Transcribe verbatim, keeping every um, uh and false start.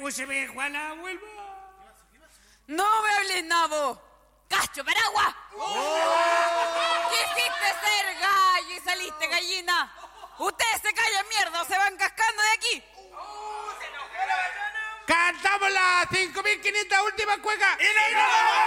cómo se ve, Juana, vuelva. No me hables nabo. ¡Cacho, paraguas! Oh. Quisiste ser gallo y saliste gallina. Ustedes se callan mierda o se van cascando de aquí. ¡Cantamos las cinco mil quinientas últimas cuecas! ¡Y no, no, no!